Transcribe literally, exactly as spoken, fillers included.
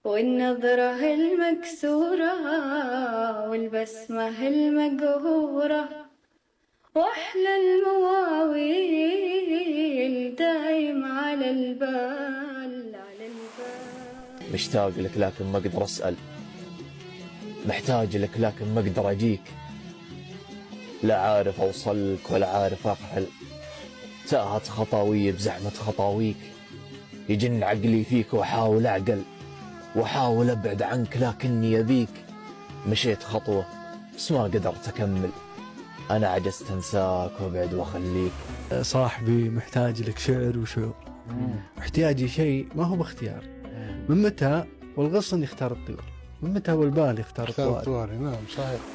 والنظرة المكسورة والبسمة المقهورة وأحلى المواويل دايم على البال على البال. مشتاق لك لكن ما أقدر أسأل، محتاج لك لكن ما أقدر أجيك، لا عارف أوصلك ولا عارف أرحل، تاهت خطاوي بزحمة خطاويك، يجن عقلي فيك وأحاول أعقل وأحاول أبعد عنك لكني أبيك. مشيت خطوة بس ما قدرت أكمل، أنا عجزت أنساك وأبعد وأخليك. صاحبي محتاج لك شعر وشعور، احتياجي شيء ما هو باختيار. من متى والغصن يختار الطيور، من متى والبال يختار الطوارئ. نعم صحيح.